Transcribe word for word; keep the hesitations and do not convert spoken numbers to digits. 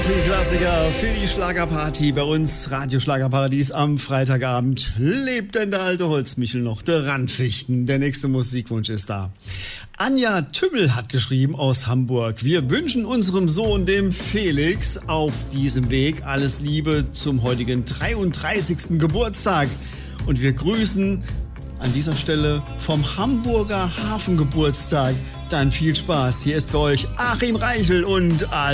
Die Klassiker für die Schlagerparty bei uns, Radio Schlagerparadies am Freitagabend. Lebt denn der alte Holzmichel noch, der Randfichten? Der nächste Musikwunsch ist da. Anja Tümmel hat geschrieben aus Hamburg. Wir wünschen unserem Sohn, dem Felix, auf diesem Weg alles Liebe zum heutigen dreiunddreißigsten Geburtstag. Und wir grüßen an dieser Stelle vom Hamburger Hafengeburtstag. Dann viel Spaß. Hier ist für euch Achim Reichel und